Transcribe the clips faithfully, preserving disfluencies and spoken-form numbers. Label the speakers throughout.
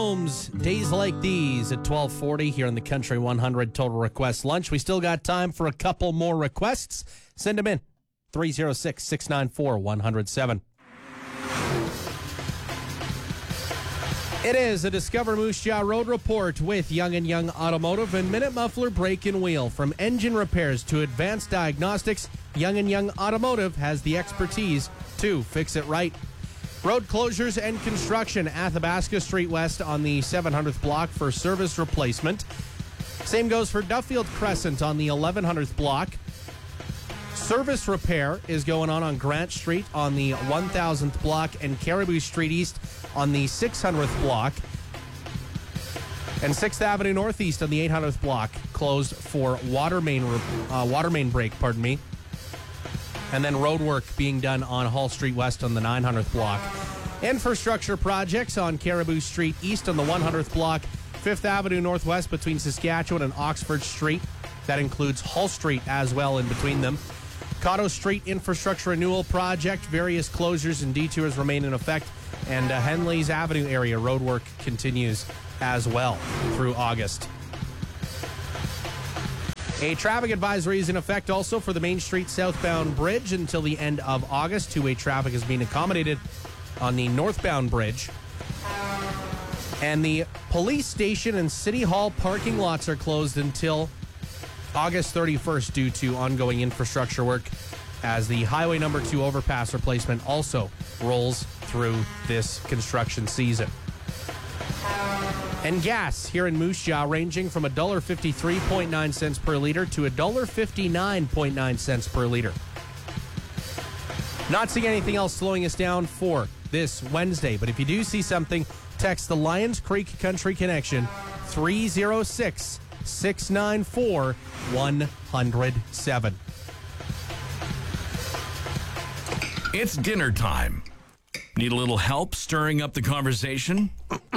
Speaker 1: Combs, Days Like These at twelve forty here on the Country one hundred Total Request Lunch. We still got time for a couple more requests. Send them in. three oh six, six nine four, one oh seven. It is a Discover Moose Jaw Road Report with Young and Young Automotive and Minute Muffler Brake and Wheel. From engine repairs to advanced diagnostics, Young and Young Automotive has the expertise to fix it right. Road closures and construction, Athabasca Street West on the seven hundredth block for service replacement. Same goes for Duffield Crescent on the eleven hundredth block. Service repair is going on on Grant Street on the one thousandth block and Caribou Street East on the six hundredth block. And sixth Avenue Northeast on the eight hundredth block closed for water main uh, water main break, pardon me. And then road work being done on Hall Street West on the nine hundredth block. Infrastructure projects on Caribou Street East on the one hundredth block. fifth Avenue Northwest between Saskatchewan and Oxford Street. That includes Hull Street as well in between them. Cotto Street Infrastructure Renewal Project. Various closures and detours remain in effect. And uh, Henley's Avenue area road work continues as well through August. A traffic advisory is in effect also for the Main Street southbound bridge until the end of August. Two-way traffic is being accommodated on the northbound bridge. And the police station and City Hall parking lots are closed until August thirty-first due to ongoing infrastructure work as the Highway number two overpass replacement also rolls through this construction season. And gas here in Moose Jaw ranging from one dollar fifty-three point nine cents per liter to one dollar fifty-nine point nine cents per liter. Not seeing anything else slowing us down for this Wednesday, but if you do see something, text the Lions Creek Country Connection three oh six, six nine four, one oh seven.
Speaker 2: It's dinner time. Need a little help stirring up the conversation?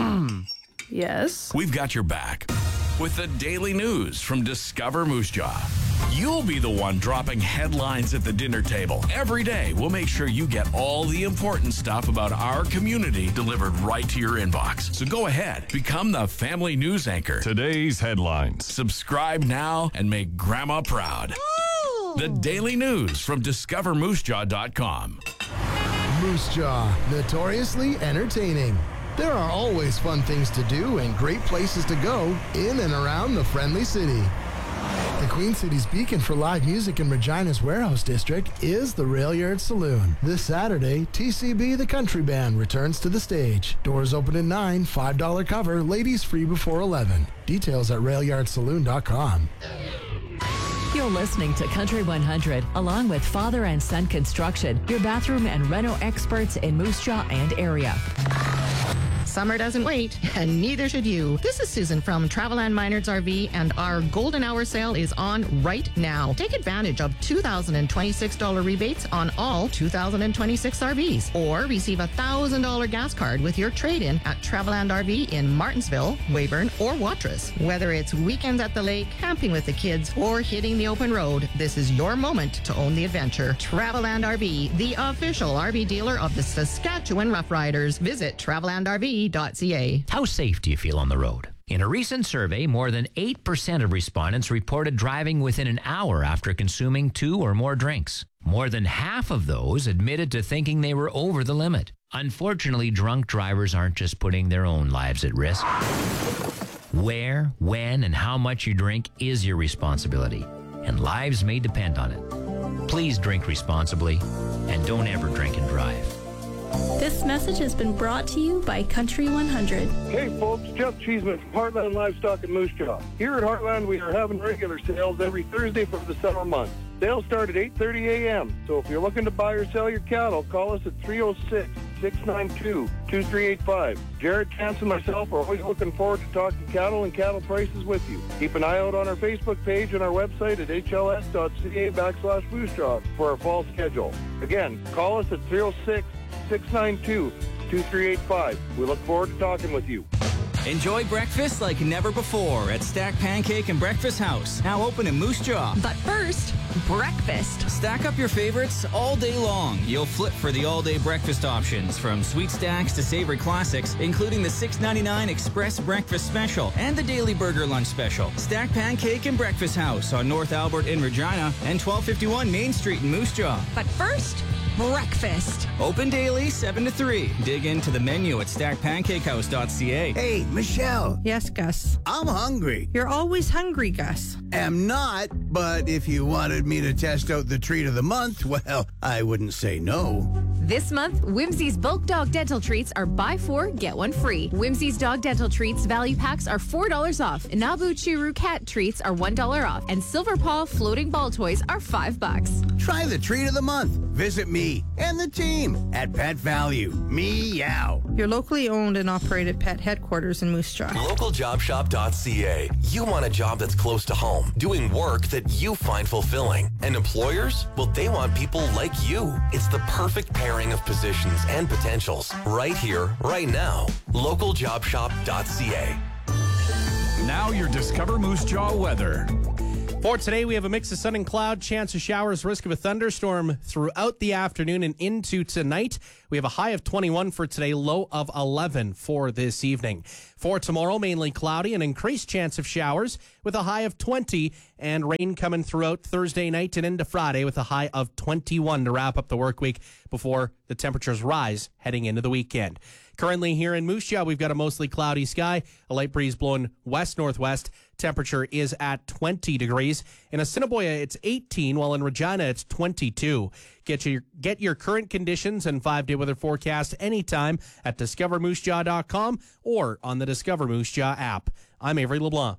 Speaker 3: Yes.
Speaker 2: We've got your back with the daily news from Discover Moose Jaw. You'll be the one dropping headlines at the dinner table. Every day, we'll make sure you get all the important stuff about our community delivered right to your inbox. So go ahead, become the family news anchor.
Speaker 4: Today's headlines.
Speaker 2: Subscribe now and make Grandma proud. Ooh. The daily news from discover moose jaw dot com.
Speaker 5: Moose Jaw, notoriously entertaining. There are always fun things to do and great places to go in and around the friendly city. The Queen City's beacon for live music in Regina's Warehouse District is the Railyard Saloon. This Saturday, T C B The Country Band returns to the stage. Doors open at nine, five dollars cover, ladies free before eleven. Details at railyard saloon dot com.
Speaker 6: You're listening to Country one hundred, along with Father and Son Construction, your bathroom and reno experts in Moose Jaw and area.
Speaker 7: Summer doesn't wait, and neither should you. This is Susan from Travel and Minards R V, and our Golden Hour sale is on right now. Take advantage of two thousand twenty-six dollars rebates on all two thousand twenty-six R Vs, or receive a one thousand dollars gas card with your trade-in at Travel and R V in Martinsville, Weyburn, or Watrous. Whether it's weekends at the lake, camping with the kids, or hitting the open road, this is your moment to own the adventure. Travel and R V, the official R V dealer of the Saskatchewan Roughriders. Visit travel and R V dot c a.
Speaker 8: How safe do you feel on the road? In a recent survey, more than eight percent of respondents reported driving within an hour after consuming two or more drinks. More than half of those admitted to thinking they were over the limit. Unfortunately, drunk drivers aren't just putting their own lives at risk. Where, when, and how much you drink is your responsibility, and lives may depend on it. Please drink responsibly, and don't ever drink and drive.
Speaker 3: This message has been brought to you by Country one hundred.
Speaker 9: Hey folks, Jeff Cheeseman from Heartland Livestock in Moose Jaw. Here at Heartland, we are having regular sales every Thursday for the summer months. Sales start at eight thirty a.m., so if you're looking to buy or sell your cattle, call us at three oh six, six nine two, two three eight five. Jared, Chance, and myself are always looking forward to talking cattle and cattle prices with you. Keep an eye out on our Facebook page and our website at h l s dot c a backslash Moose Jaw for our fall schedule. Again, call us at three oh six, six nine two, two three eight five. We look forward to talking with you.
Speaker 4: Enjoy breakfast like never before at Stack Pancake and Breakfast House, now open in Moose Jaw.
Speaker 10: But first, breakfast.
Speaker 4: Stack up your favorites all day long. You'll flip for the all-day breakfast options, from sweet stacks to savory classics, including the six ninety-nine Express Breakfast Special and the Daily Burger Lunch Special. Stack Pancake and Breakfast House on North Albert in Regina and twelve fifty-one Main Street in Moose Jaw.
Speaker 10: But first, breakfast.
Speaker 4: Open daily, seven to three. Dig into the menu at stack pancake house dot c a.
Speaker 11: Hey, Michelle.
Speaker 12: Yes, Gus.
Speaker 11: I'm hungry.
Speaker 12: You're always hungry, Gus.
Speaker 11: Am not, but if you wanted me to test out the treat of the month, well, I wouldn't say no.
Speaker 13: This month, Whimsy's bulk dog dental treats are buy four, get one free. Whimsy's dog dental treats value packs are four dollars off. Nabu Churu cat treats are one dollar off. And Silver Paw floating ball toys are five bucks.
Speaker 11: Try the treat of the month. Visit me and the team at Pet Value. Meow.
Speaker 12: Your locally owned and operated pet headquarters in Moose Jaw.
Speaker 14: local job shop dot c a. You want a job that's close to home, doing work that you find fulfilling. And employers? Well, they want people like you. It's the perfect pairing of positions and potentials right here, right now. local job shop dot c a.
Speaker 2: Now your Discover Moose Jaw weather.
Speaker 1: For today, we have a mix of sun and cloud, chance of showers, risk of a thunderstorm throughout the afternoon and into tonight. We have a high of twenty-one for today, low of eleven for this evening. For tomorrow, mainly cloudy, an increased chance of showers with a high of twenty, and rain coming throughout Thursday night and into Friday with a high of twenty-one to wrap up the work week before the temperatures rise heading into the weekend. Currently here in Moose Jaw, we've got a mostly cloudy sky, a light breeze blowing west-northwest. Temperature is at twenty degrees. In Assiniboia, it's eighteen, while in Regina, it's twenty-two. Get your get your current conditions and five-day weather forecast anytime at discover moose jaw dot com or on the Discover Moose Jaw app. I'm Avery LeBlanc.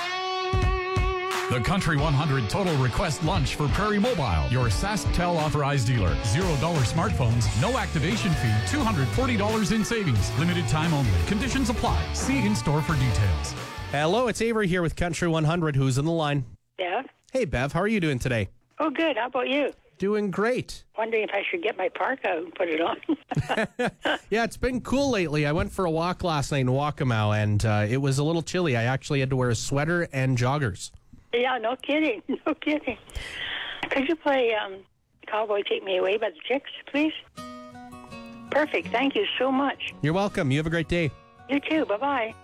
Speaker 2: The Country one hundred Total Request Lunch for Prairie Mobile, your SaskTel authorized dealer. Zero dollar smartphones, no activation fee, two hundred forty dollars in savings. Limited time only. Conditions apply. See in-store for details.
Speaker 1: Hello, it's Avery here with Country one hundred. Who's on the line?
Speaker 15: Bev.
Speaker 1: Hey, Bev. How are you doing today?
Speaker 15: Oh, good. How about you?
Speaker 1: Doing great.
Speaker 15: Wondering if I should get my parka and put it on.
Speaker 1: Yeah, it's been cool lately. I went for a walk last night in Waccamaw, and uh, it was a little chilly. I actually had to wear a sweater and joggers.
Speaker 15: Yeah, no kidding. No kidding. Could you play um, Cowboy Take Me Away by the Chicks, please? Perfect. Thank you so much.
Speaker 1: You're welcome. You have a great day.
Speaker 15: You too. Bye-bye.